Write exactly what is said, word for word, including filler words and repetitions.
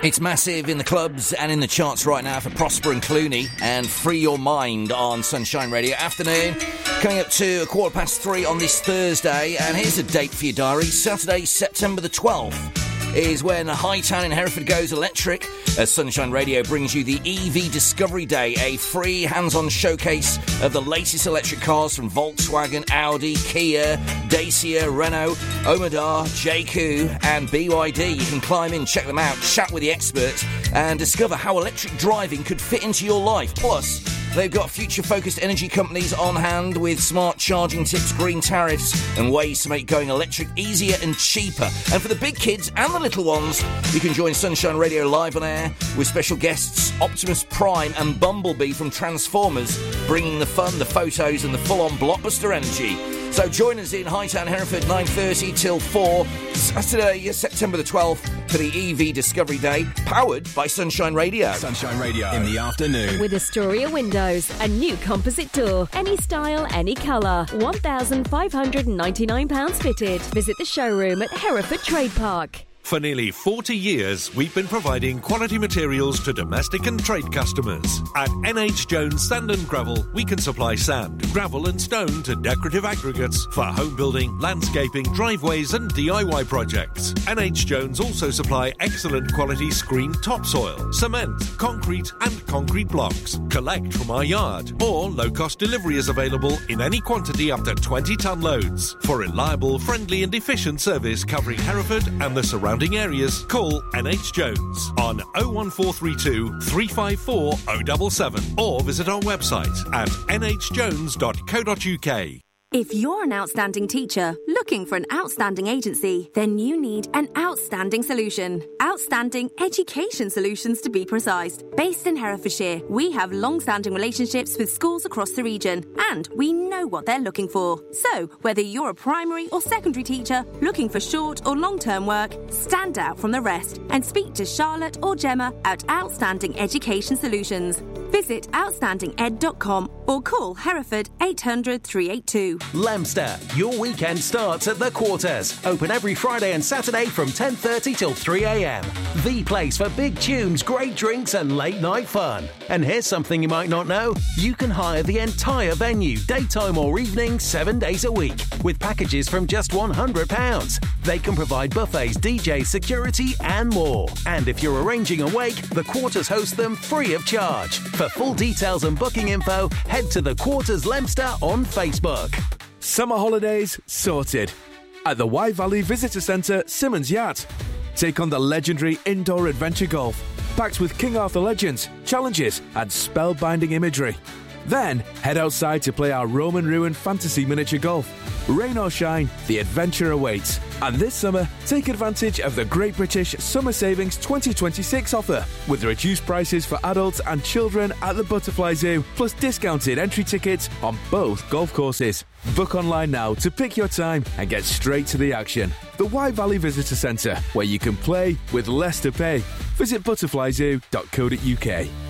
It's massive in the clubs and in the charts right now for Prosper and Clooney and Free Your Mind on Sunshine Radio. Afternoon, coming up to a quarter past three on this Thursday. And here's a date for your diary. Saturday, September the twelfth is when Hightown in Hereford goes electric, as Sunshine Radio brings you the E V Discovery Day, a free hands-on showcase of the latest electric cars from Volkswagen, Audi, Kia, Dacia, Renault, Omidar, J Q and B Y D. You can climb in, check them out, chat with the experts and discover how electric driving could fit into your life. Plus, they've got future-focused energy companies on hand with smart charging tips, green tariffs and ways to make going electric easier and cheaper. And for the big kids and the little ones, you can join Sunshine Radio live on air with special guests Optimus Prime and Bumblebee from Transformers, bringing the fun, the photos and the full-on blockbuster energy. So join us in Hightown, Hereford, nine thirty till four, Saturday, September the twelfth, for the E V Discovery Day, powered by Sunshine Radio. Sunshine Radio in the afternoon. With Astoria Windows, a new composite door. Any style, any colour. one thousand five hundred ninety-nine pounds fitted. Visit the showroom at Hereford Trade Park. For nearly forty years, we've been providing quality materials to domestic and trade customers. At N H Jones Sand and Gravel, we can supply sand, gravel and stone to decorative aggregates for home building, landscaping, driveways and D I Y projects. N H Jones also supply excellent quality screened topsoil, cement, concrete and concrete blocks. Collect from our yard, or low-cost delivery is available in any quantity up to twenty tonne loads. For reliable, friendly and efficient service covering Hereford and the surrounding areas, call N H Jones on oh one four three two, three five four, oh seven seven or visit our website at n h jones dot co dot u k. If you're an outstanding teacher looking for an outstanding agency, then you need an outstanding solution. Outstanding Education Solutions, to be precise. Based in Herefordshire, we have long-standing relationships with schools across the region, and we know what they're looking for. So, whether you're a primary or secondary teacher looking for short or long-term work, stand out from the rest and speak to Charlotte or Gemma at Outstanding Education Solutions. Visit outstanding ed dot com or call Hereford eight hundred, three eight two. Lemster, your weekend starts at the Quarters. Open every Friday and Saturday from ten thirty till three a m. The place for big tunes, great drinks and late night fun. And here's something you might not know. You can hire the entire venue, daytime or evening, seven days a week, with packages from just one hundred pounds. They can provide buffets, D Js, security and more. And if you're arranging a wake, the Quarters host them free of charge. For full details and booking info, head to the Quarters Lemster on Facebook. Summer holidays sorted. At the Wye Valley Visitor Centre, Simmons Yacht. Take on the legendary indoor adventure golf, packed with King Arthur legends, challenges and spellbinding imagery. Then, head outside to play our Roman Ruin fantasy miniature golf. Rain or shine, the adventure awaits. And this summer, take advantage of the Great British Summer Savings twenty twenty-six offer, with reduced prices for adults and children at the Butterfly Zoo, plus discounted entry tickets on both golf courses. Book online now to pick your time and get straight to the action. The Wye Valley Visitor Centre, where you can play with less to pay. Visit butterfly zoo dot co dot u k.